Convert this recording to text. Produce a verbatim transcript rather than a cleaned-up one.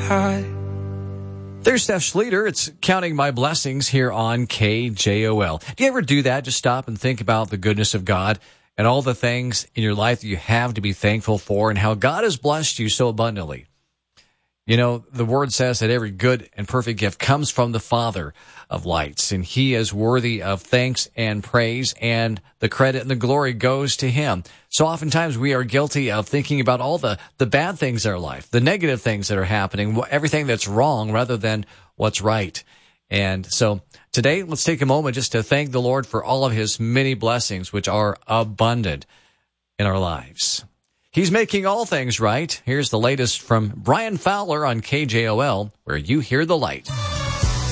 high. There's Steph Schleter. It's Counting My Blessings here on K J O L. Do you ever do that? Just stop and think about the goodness of God and all the things in your life that you have to be thankful for and how God has blessed you so abundantly. You know, the Word says that every good and perfect gift comes from the Father of lights, and He is worthy of thanks and praise, and the credit and the glory goes to Him. So oftentimes we are guilty of thinking about all the, the bad things in our life, the negative things that are happening, everything that's wrong rather than what's right. And so today, let's take a moment just to thank the Lord for all of His many blessings, which are abundant in our lives. He's making all things right. Here's the latest from Brian Fowler on K J O L, where you hear the light.